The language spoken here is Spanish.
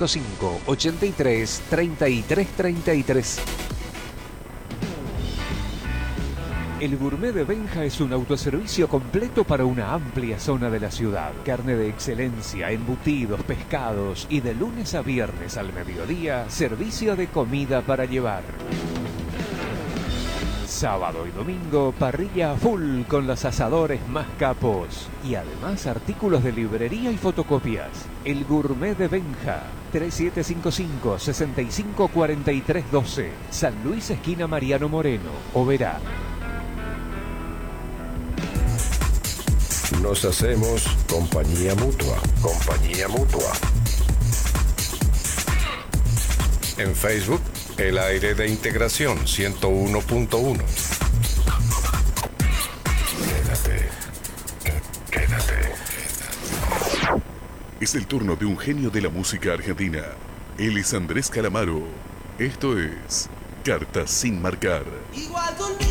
3755 83 33 33. El Gourmet de Benja es un autoservicio completo para una amplia zona de la ciudad. Carne de excelencia, embutidos, pescados y de lunes a viernes al mediodía, servicio de comida para llevar. Sábado y domingo, parrilla a full con los asadores más capos. Y además artículos de librería y fotocopias. El Gourmet de Benja. 3755 65 43 12. San Luis, esquina Mariano Moreno, Oberá. Nos hacemos compañía mutua. Compañía mutua. En Facebook, El Aire de Integración 101.1. Quédate. Es el turno de un genio de la música argentina. Él es Andrés Calamaro. Esto es Cartas sin marcar. Igual conmigo.